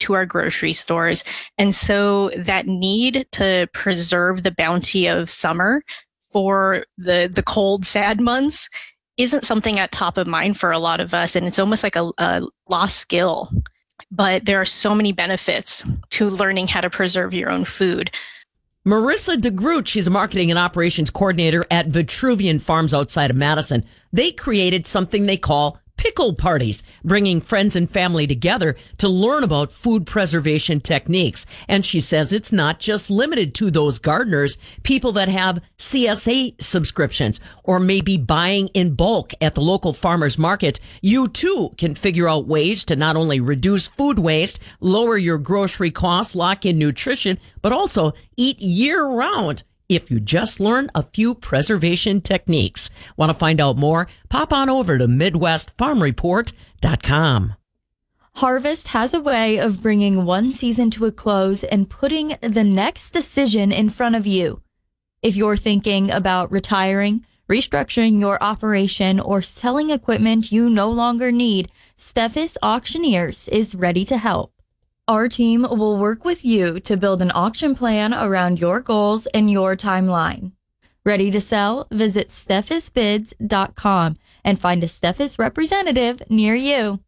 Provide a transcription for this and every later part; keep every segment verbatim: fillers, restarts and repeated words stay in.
to our grocery stores. And so that need to preserve the bounty of summer for the, the cold, sad months isn't something at top of mind for a lot of us. And it's almost like a, a lost skill. But there are so many benefits to learning how to preserve your own food. Marissa DeGroot, she's a marketing and operations coordinator at Vitruvian Farms outside of Madison. They created something they call pickle parties, bringing friends and family together to learn about food preservation techniques. And she says it's not just limited to those gardeners, people that have C S A subscriptions or maybe buying in bulk at the local farmers market. You too can figure out ways to not only reduce food waste, lower your grocery costs, lock in nutrition, but also eat year round if you just learn a few preservation techniques. Want to find out more? Pop on over to Midwest Farm Report dot com. Harvest has a way of bringing one season to a close and putting the next decision in front of you. If you're thinking about retiring, restructuring your operation, or selling equipment you no longer need, Steffes Auctioneers is ready to help. Our team will work with you to build an auction plan around your goals and your timeline. Ready to sell? Visit Steffes Bids dot com and find a Steffes representative near you.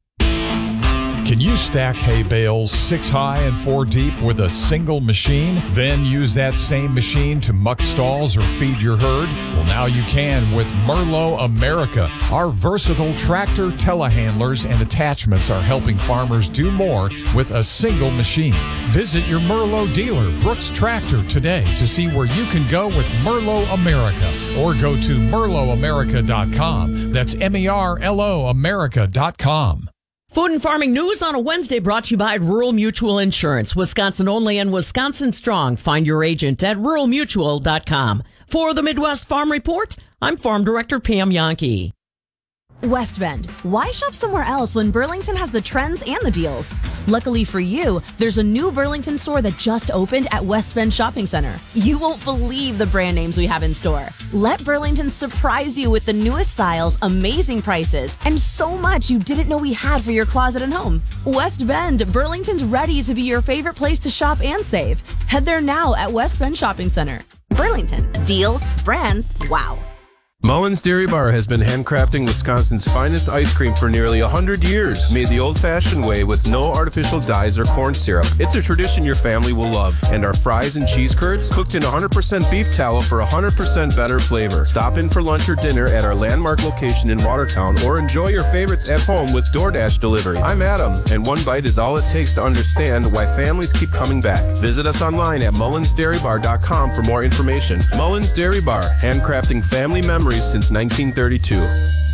Can you stack hay bales six high and four deep with a single machine? Then use that same machine to muck stalls or feed your herd? Well, now you can with Merlo America. Our versatile tractor telehandlers and attachments are helping farmers do more with a single machine. Visit your Merlo dealer, Brooks Tractor, today to see where you can go with Merlo America, or go to Merlo America dot com. That's M E R L O America dot com. Food and farming news on a Wednesday brought to you by Rural Mutual Insurance. Wisconsin only and Wisconsin strong. Find your agent at rural mutual dot com. For the Midwest Farm Report, I'm Farm Director Pam Yonke. West Bend. Why shop somewhere else when Burlington has the trends and the deals? Luckily for you, there's a new Burlington store that just opened at West Bend Shopping Center. You won't believe the brand names we have in store. Let Burlington surprise you with the newest styles, amazing prices, and so much you didn't know we had for your closet and home. West Bend, Burlington's ready to be your favorite place to shop and save. Head there now at West Bend Shopping Center. Burlington. Deals, brands, wow. Mullins Dairy Bar has been handcrafting Wisconsin's finest ice cream for nearly one hundred years, made the old-fashioned way with no artificial dyes or corn syrup. It's a tradition your family will love. And our fries and cheese curds, cooked in one hundred percent beef tallow for one hundred percent better flavor. Stop in for lunch or dinner at our landmark location in Watertown, or enjoy your favorites at home with DoorDash delivery. I'm Adam, and one bite is all it takes to understand why families keep coming back. Visit us online at mullins dairy bar dot com for more information. Mullins Dairy Bar, handcrafting family memories since nineteen thirty-two.